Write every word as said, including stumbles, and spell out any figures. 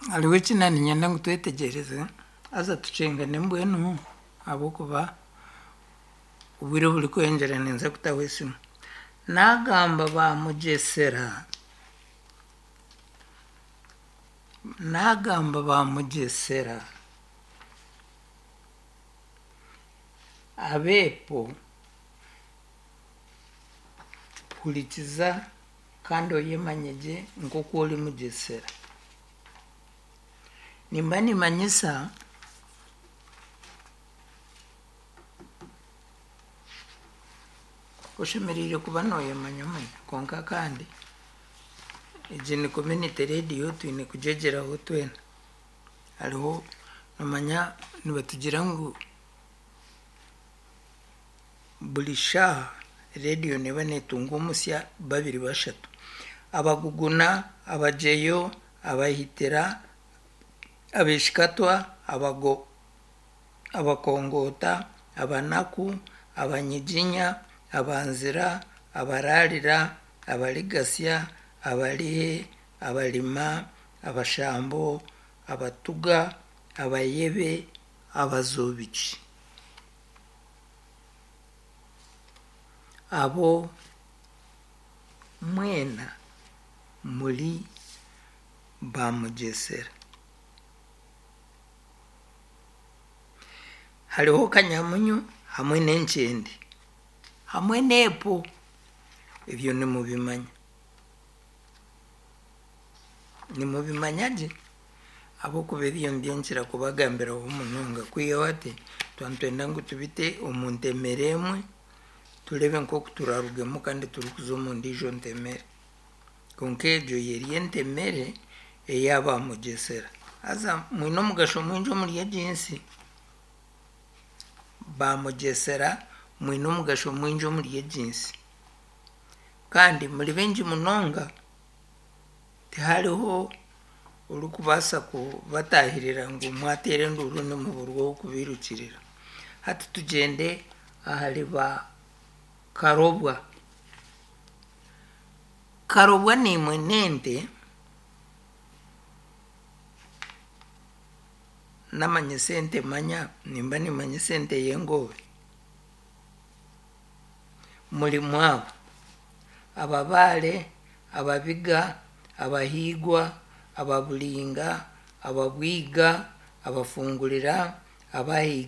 aliwe kinani nyenda ngutwetegereze aza tucenga nembwenu abo kuba ubiro buli kwenjera nenza kutawesimu nagamba ba Mugesera nagamba ba Mugesera abepo kulikiza kandi oyemanyeje nk'uko oli Mugesera nimba nimanyisa oshemerire kuba noyemanyamanya konka kandi egi ni community radio twine kujegeraho twena hariho nomanya nibatugira ngu buli shaaha radio neba netunga omusya babiri bashatu abaguguna abajeyo abahitira abeshikatwa abago abakongota abanaku abanyiginya abanzira abararira abaligasya abalihe abalima abashambo abatuga abayebe abazobiki abo mwena muri ba Mugesera hariho Kanyamunyu hamwe n'Enkyende hamwe n'Epo ebyo ni mubimanya ni mubimanyaje abo kubebyo mbyenkira kubagambira ho munonga kwiyawate twantwenda ngo tubite omuntu emeremwe tulebe nko kuturarugemo kandi turi kuzomo ndijo ntemere konkejo yeri entemere eyaba Mugesera aza mwino mugasho mwinjo muri agency ba Mugesera mwino mugasho mwinjo muri agency kandi muri benji munonga tihariho urukubasa ko batahirira ngo mwatere nduru no mu burwo kubirukirira hati tugende ahari ba Karobwa Karobwa ni mwenende namanyesente manya nimba ni manyesente yengowe muri mwabo ababale ababiga abahigwa ababulinga ababwiga abafungulira abahi